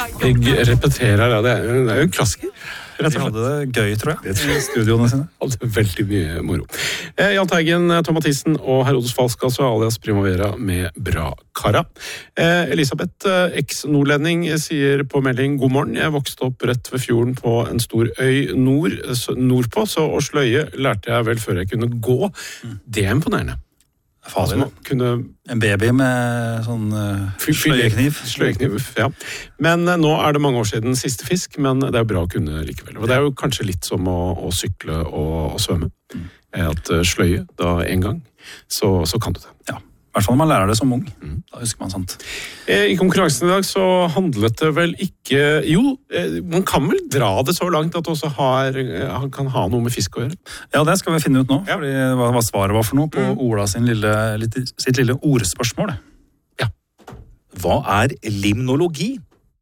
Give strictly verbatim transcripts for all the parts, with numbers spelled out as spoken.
Jeg repeterer, ja, det er, det er jo en klassiker. De hadde det gøy, tror jeg, i studioene sine. Hadde veldig mye moro. Eh, Jan Teigen, Tom Mathisen og Herodes Falsk, altså alias Primavera med Bra Kara. Eh, Elisabeth, eh, eks-nordlending, sier på melding: God morgen, jeg vokste opp rett ved fjorden på en stor øy nord, nordpå, så å sløye lærte jeg vel før jeg kunne gå. Det er imponerende. Farlig, altså, kunne... En baby med sånn uh, sløyekniv. Sløyekniv, ja. Men uh, nå er det mange år siden siste fisk, men det er jo bra å kunne likevel. Og det er jo kanskje litt som å, å sykle og, og svømme. Mm. At uh, sløye da en gang, så, så kan du det. Ja, i hvert fall når man lærer det som ung. Mm. Da husker man sånt. Eh, I konkurransen i dag så handlet det vel ikke... Jo, eh, man kan vel dra det så langt at det også har, eh, kan ha noe med fisk å gjøre. Ja, det skal vi finne ut nå, ja. Fordi hva, hva svaret var for noe på mm. Ola sin lille, litt, sitt lille ordspørsmål. Ja. Hva er limnologi?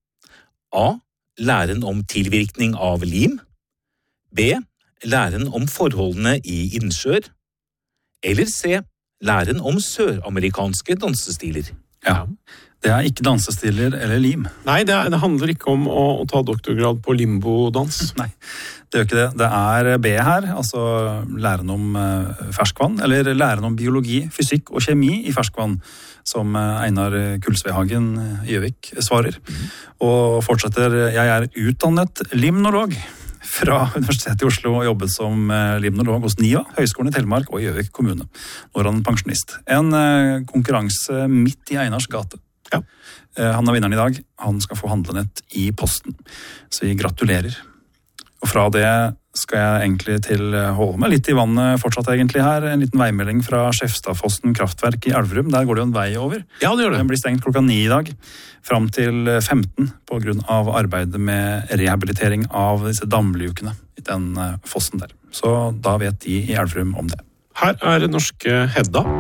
A. Læren om tilvirkning av lim. B. Læren om forholdene i innsjøer. Eller C. Læren om søramerikanske dansestiler. Ja, det er ikke dansestiler eller lim. Nei, det, er, det handler ikke om å, å ta doktorgrad på limbodans. Nei, det gjør ikke det. Det er B her, altså læren om uh, ferskvann, eller læren om biologi, fysikk og kjemi i ferskvann, som uh, Einar Kulsvehagen i Gjøvik svarer. Mm. Og fortsetter: jeg er utdannet limnolog fra Universitetet i Oslo og jobbet som limnolog hos NIVA, Høgskolen i Telemark og Gjøvik kommune. Nå er han pensjonist. En konkurranse midt i Einars gate. Ja. Han er vinneren i dag. Han skal få handlenett i posten. Så vi gratulerer. Og fra det skal jeg egentlig til holde meg litt i vannet fortsatt egentlig her. En liten veimelding fra Skjefstadfossen kraftverk i Elverum. Der går det jo en vei over. Ja, det gjør det. Den blir stengt klokka ni i dag, fram til femten, på grunn av arbeidet med rehabilitering av disse damlukene i den fossen der. Så da vet de i Elverum om det. Her er norske Hedda.